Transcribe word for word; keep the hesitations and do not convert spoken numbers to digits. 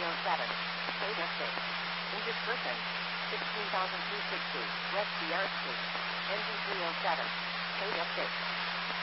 oh seven. Data six. Injured person. sixteen thousand two hundred sixty. West Sierra Street. Engine three oh seven. Data six.